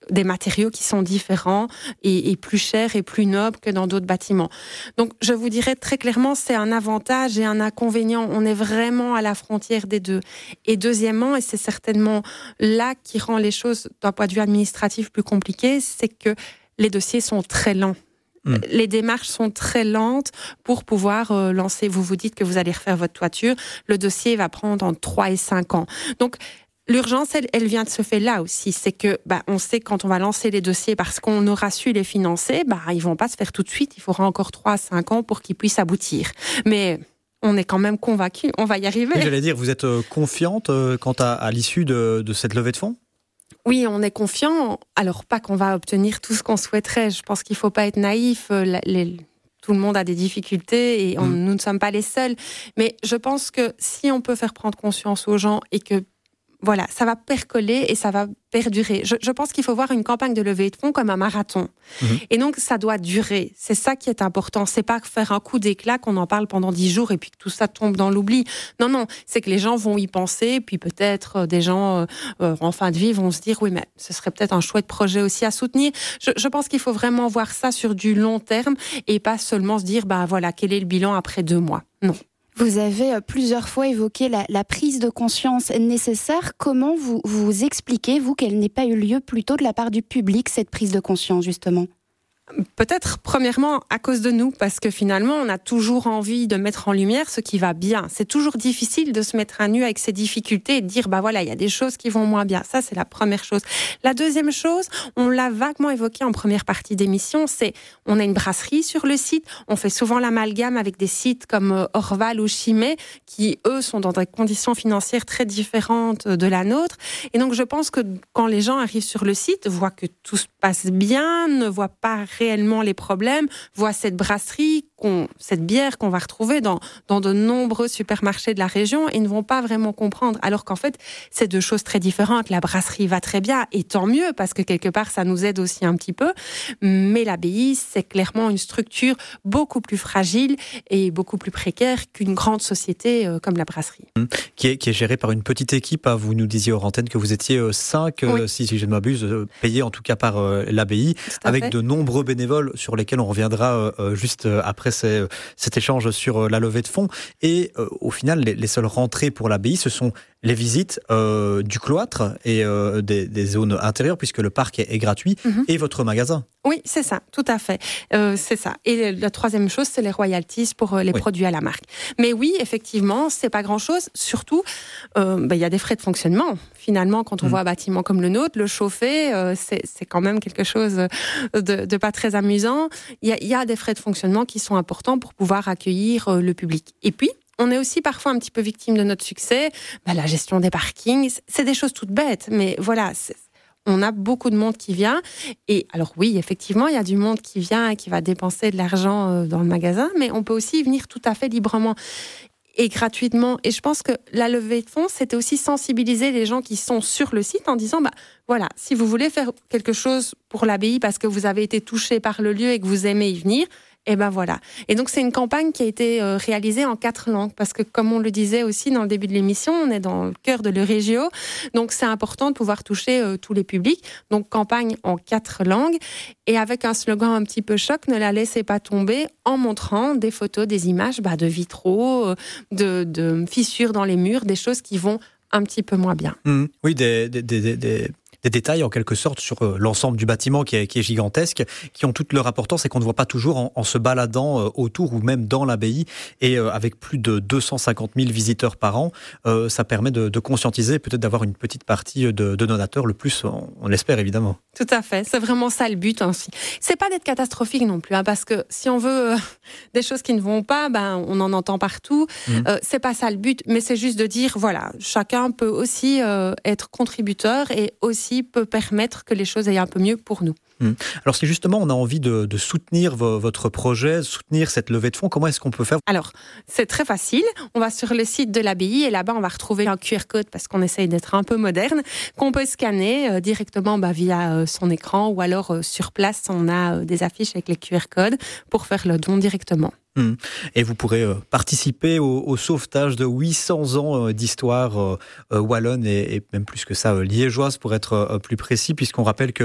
des matériaux qui sont différents et plus chers et plus nobles que dans d'autres bâtiments. Donc, je vous dirais très clairement, c'est un avantage et un inconvénient. On est vraiment à la frontière des deux. Et deuxièmement, et c'est certainement là qui rend les choses d'un point de vue administratif plus compliquées, c'est que les dossiers sont très lents. Les démarches sont très lentes pour pouvoir lancer. Vous vous dites que vous allez refaire votre toiture. Le dossier va prendre entre 3 et 5 ans. Donc, l'urgence, elle vient de ce fait là aussi. C'est que, on sait quand on va lancer les dossiers parce qu'on aura su les financer, ils vont pas se faire tout de suite. Il faudra encore 3 à 5 ans pour qu'ils puissent aboutir. Mais on est quand même convaincus, on va y arriver. Et j'allais dire, vous êtes confiante quant à l'issue de cette levée de fonds ? Oui, on est confiant. Alors, pas qu'on va obtenir tout ce qu'on souhaiterait. Je pense qu'il ne faut pas être naïf. Tout le monde a des difficultés et nous ne sommes pas les seuls. Mais je pense que si on peut faire prendre conscience aux gens et que voilà, ça va percoler et ça va perdurer. Je pense qu'il faut voir une campagne de levée de fonds comme un marathon. Et donc, ça doit durer. C'est ça qui est important. C'est pas faire un coup d'éclat, qu'on en parle pendant 10 jours et puis que tout ça tombe dans l'oubli. Non, c'est que les gens vont y penser, puis peut-être des gens en fin de vie vont se dire, oui, mais ce serait peut-être un chouette projet aussi à soutenir. Je pense qu'il faut vraiment voir ça sur du long terme et pas seulement se dire, voilà, quel est le bilan après 2 mois. Non. Vous avez plusieurs fois évoqué la prise de conscience nécessaire. Comment vous expliquez, vous, qu'elle n'ait pas eu lieu plus tôt de la part du public, cette prise de conscience, justement ? Peut-être, premièrement, à cause de nous, parce que finalement, on a toujours envie de mettre en lumière ce qui va bien. C'est toujours difficile de se mettre à nu avec ses difficultés et de dire, voilà, il y a des choses qui vont moins bien. Ça, c'est la première chose. La deuxième chose, on l'a vaguement évoqué en première partie d'émission, c'est, on a une brasserie sur le site, on fait souvent l'amalgame avec des sites comme Orval ou Chimay, qui, eux, sont dans des conditions financières très différentes de la nôtre. Et donc, je pense que quand les gens arrivent sur le site, voient que tout se passe bien, ne voient pas réellement les problèmes, voient cette brasserie, cette bière qu'on va retrouver dans de nombreux supermarchés de la région et ne vont pas vraiment comprendre. Alors qu'en fait, c'est 2 choses très différentes. La brasserie va très bien et tant mieux parce que quelque part, ça nous aide aussi un petit peu. Mais l'abbaye, c'est clairement une structure beaucoup plus fragile et beaucoup plus précaire qu'une grande société comme la brasserie. Qui est gérée par une petite équipe. Vous nous disiez hors antenne que vous étiez 5, oui. si je ne m'abuse, payés en tout cas par l'abbaye, avec de nombreux bénévoles sur lesquels on reviendra juste après cet échange sur la levée de fonds. Et au final, les seules rentrées pour l'abbaye, ce sont les visites du cloître et des zones intérieures, puisque le parc est gratuit, et votre magasin. Oui, c'est ça, tout à fait. C'est ça. Et la troisième chose, c'est les royalties pour les produits à la marque. Mais oui, effectivement, c'est pas grand-chose. Surtout, il y a des frais de fonctionnement. Finalement, quand on voit un bâtiment comme le nôtre, le chauffer, c'est quand même quelque chose de pas très amusant. Il y a des frais de fonctionnement qui sont importants pour pouvoir accueillir le public. Et puis, on est aussi parfois un petit peu victime de notre succès. La gestion des parkings, c'est des choses toutes bêtes, mais voilà, on a beaucoup de monde qui vient. Et alors oui, effectivement, il y a du monde qui vient et qui va dépenser de l'argent dans le magasin, mais on peut aussi venir tout à fait librement et gratuitement. Et je pense que la levée de fonds, c'était aussi sensibiliser les gens qui sont sur le site en disant, voilà, si vous voulez faire quelque chose pour l'abbaye parce que vous avez été touché par le lieu et que vous aimez y venir, et voilà. Et donc, c'est une campagne qui a été réalisée en 4 langues. Parce que, comme on le disait aussi dans le début de l'émission, on est dans le cœur de l'Eurégio. Donc, c'est important de pouvoir toucher tous les publics. Donc, campagne en 4 langues. Et avec un slogan un petit peu choc, ne la laissez pas tomber, en montrant des photos, des images de vitraux, de fissures dans les murs, des choses qui vont un petit peu moins bien. Oui, des détails en quelque sorte sur l'ensemble du bâtiment qui est gigantesque, qui ont toute leur importance et qu'on ne voit pas toujours en se baladant autour ou même dans l'abbaye. Et avec plus de 250 000 visiteurs par an, ça permet de conscientiser, peut-être d'avoir une petite partie de donateurs, le plus on l'espère évidemment. Tout à fait, c'est vraiment ça le but aussi. C'est pas d'être catastrophique non plus, parce que si on veut des choses qui ne vont pas, on en entend partout. C'est pas ça le but, mais c'est juste de dire, voilà, chacun peut aussi être contributeur et aussi peut permettre que les choses aillent un peu mieux pour nous. Alors si justement on a envie de soutenir votre projet, soutenir cette levée de fonds, comment est-ce qu'on peut faire ? Alors, c'est très facile. On va sur le site de l'abbaye et là-bas on va retrouver un QR code parce qu'on essaye d'être un peu moderne, qu'on peut scanner directement via son écran ou alors sur place on a des affiches avec les QR codes pour faire le don directement. Et vous pourrez participer au sauvetage de 800 ans d'histoire wallonne et même plus que ça liégeoise pour être plus précis, puisqu'on rappelle que